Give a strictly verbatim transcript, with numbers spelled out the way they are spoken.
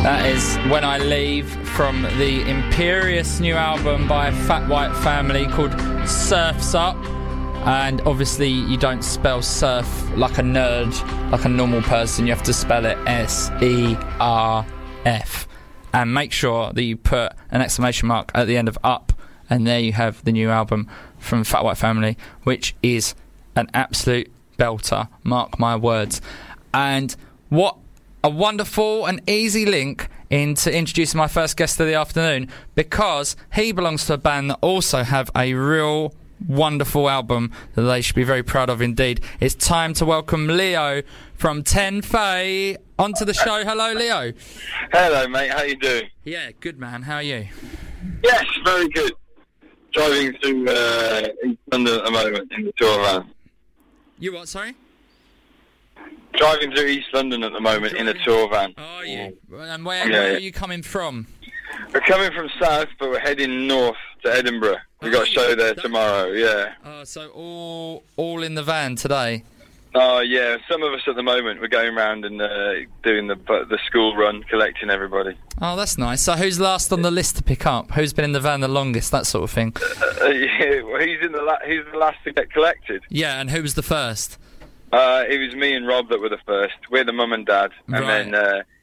That is When I Leave from the Imperious new album by Fat White Family called Surf's Up. And obviously you don't spell surf like a nerd, like a normal person. You have to spell it S E R F. And make sure that you put an exclamation mark at the end of up. And there you have the new album from Fat White Family, which is an absolute belter. Mark my words. And what a wonderful and easy link into introducing my first guest of the afternoon, because he belongs to a band that also have a real wonderful album that they should be very proud of indeed. It's time to welcome Leo from Ten Fae onto the show. Hello, Leo. Hello, mate. How you doing? Yeah, good, man. How are you? Yes, very good. Driving through uh, East London at the moment in the tour van. You what, sorry? Driving through East London at the moment in a tour van. Oh, are you? And where, Yeah, where yeah. are you coming from? We're coming from south, but we're heading north to Edinburgh. We've got a show there tomorrow, yeah. Oh, so all all in the van today? Oh, yeah. Some of us at the moment, we're going around and uh, doing the the school run, collecting everybody. Oh, that's nice. So who's last on the list to pick up? Who's been in the van the longest, that sort of thing? Uh, yeah, well, he's, in the la- he's the last to get collected. Yeah, and who was the first? Uh, it was me and Rob that were the first. We're the mum and dad. And Right. then uh,